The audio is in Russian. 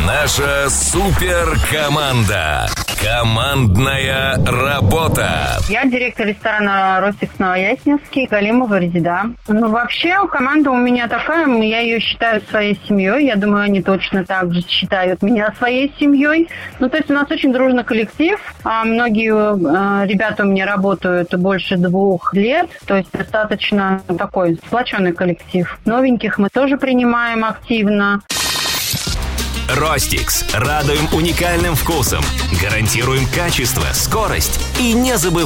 Наша суперкоманда. Командная работа. Я директор ресторана «Ростикс» Новояснинский, Галимова Резида. Вообще, команда у меня такая, я ее считаю своей семьей. Я думаю, они точно так же считают меня своей семьей. То есть у нас очень дружный коллектив. Многие ребята у меня работают больше 2 лет. То есть достаточно такой сплоченный коллектив. Новеньких мы тоже принимаем активно. Ростикс. Радуем уникальным вкусом. Гарантируем качество, скорость и незабываемость.